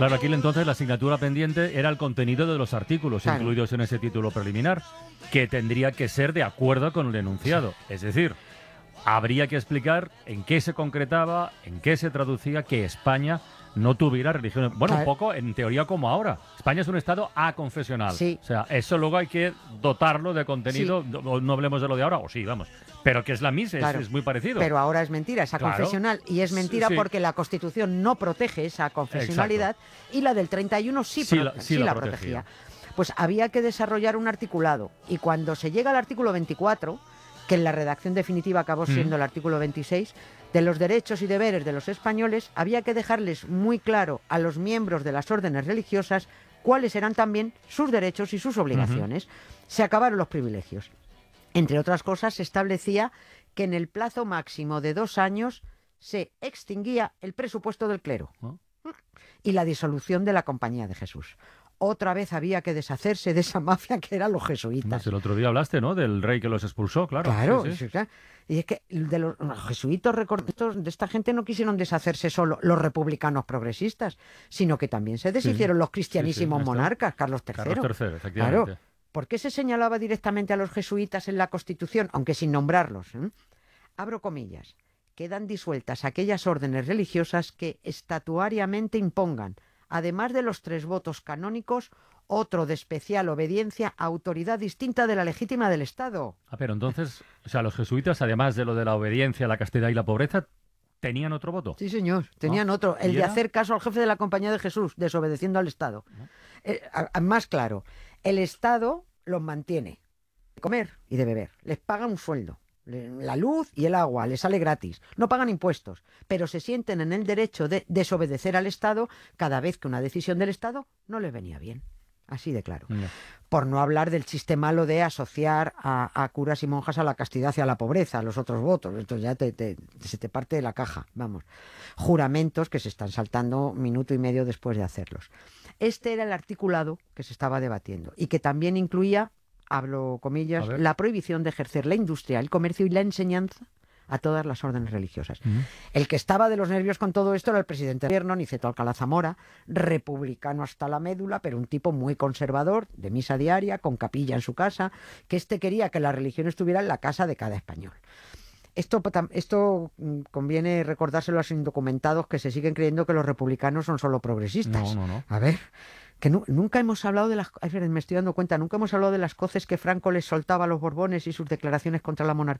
Claro, aquí entonces la asignatura pendiente era el contenido de los artículos Claro. incluidos en ese título preliminar, que tendría que ser de acuerdo con el enunciado. Es decir, habría que explicar en qué se concretaba, en qué se traducía que España no tuviera religión. Bueno, un Claro. poco en teoría como ahora. España es un estado aconfesional. Sí. O sea, eso luego hay que dotarlo de contenido. Sí. No hablemos de lo de ahora, o sí, vamos. Pero que es la misma, Claro. es muy parecido. Pero ahora es mentira, es Claro. aconfesional. Y es mentira Sí. porque la Constitución no protege esa confesionalidad y la del 31 sí la protegía. Pues había que desarrollar un articulado. Y cuando se llega al artículo 24, que en la redacción definitiva acabó siendo el artículo 26, de los derechos y deberes de los españoles, había que dejarles muy claro a los miembros de las órdenes religiosas cuáles eran también sus derechos y sus obligaciones. Se acabaron los privilegios. Entre otras cosas, se establecía que en el plazo máximo de 2 años se extinguía el presupuesto del clero y la disolución de la Compañía de Jesús. Otra vez había que deshacerse de esa mafia que eran los jesuitas. El otro día hablaste, ¿no? Del rey que los expulsó, claro. Claro, Sí, sí. claro. Y es que de los jesuitos, de esta gente no quisieron deshacerse solo los republicanos progresistas, sino que también se deshicieron los cristianísimos ahí está. monarcas, Carlos III. Carlos III, efectivamente. Claro. ¿Por qué se señalaba directamente a los jesuitas en la Constitución, aunque sin nombrarlos? Abro comillas. Quedan disueltas aquellas órdenes religiosas que estatuariamente impongan, además de los 3 votos canónicos, otro de especial obediencia a autoridad distinta de la legítima del Estado. Pero entonces, o sea, los jesuitas, además de lo de la obediencia, la castidad y la pobreza, ¿tenían otro voto? Sí, señor, tenían otro, el ¿Y de era? hacer caso al jefe de la Compañía de Jesús, desobedeciendo al Estado. Más claro, el Estado los mantiene de comer y de beber, les paga un sueldo. La luz y el agua les sale gratis, no pagan impuestos, pero se sienten en el derecho de desobedecer al Estado cada vez que una decisión del Estado no les venía bien. Así de claro. Ya. Por no hablar del chiste malo de asociar a curas y monjas a la castidad y a la pobreza, a los otros votos. Esto ya se te parte de la caja, vamos. Juramentos que se están saltando minuto y medio después de hacerlos. Este era el articulado que se estaba debatiendo y que también incluía, hablo comillas, la prohibición de ejercer la industria, el comercio y la enseñanza a todas las órdenes religiosas. El que estaba de los nervios con todo esto era el presidente del gobierno, Niceto Alcalá Zamora, republicano hasta la médula, pero un tipo muy conservador, de misa diaria, con capilla en su casa, que quería que la religión estuviera en la casa de cada español. Esto conviene recordárselo a los indocumentados que se siguen creyendo que los republicanos son solo progresistas. No. A ver, que nunca hemos hablado de las... Me estoy dando cuenta, nunca hemos hablado de las coces que Franco les soltaba a los Borbones y sus declaraciones contra la monarquía.